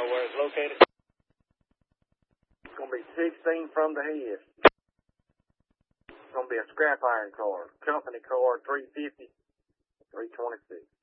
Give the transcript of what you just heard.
know where it's located? It's going to be 16 from the head. It's going to be a scrap iron car. Company car, 350, 326.